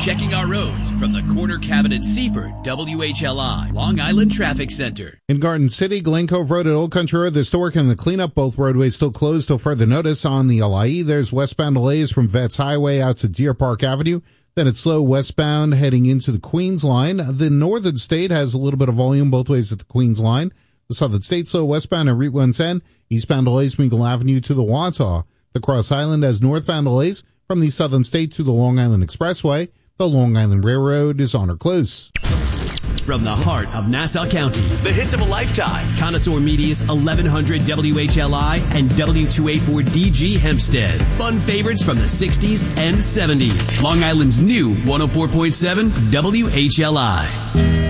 Checking our roads from the Corner Cabinet Seaford, WHLI, Long Island Traffic Center. In Garden City, Glen Cove Road at Old Country Road, the store and the cleanup, both roadways still closed till further notice. On the LIE, there's westbound delays from Vets Highway out to Deer Park Avenue. Then it's slow westbound heading into the Queens line. The Northern State has a little bit of volume both ways at the Queens line. The Southern State slow westbound at Route 110. Eastbound delays from Eagle Avenue to the Wattaw. The Cross Island has northbound delays from the Southern State to the Long Island Expressway. The Long Island Railroad is on or close. From the heart of Nassau County, the hits of a lifetime. Connoisseur Media's 1100 WHLI and W284DG Hempstead. Fun favorites from the 60s and 70s. Long Island's new 104.7 WHLI.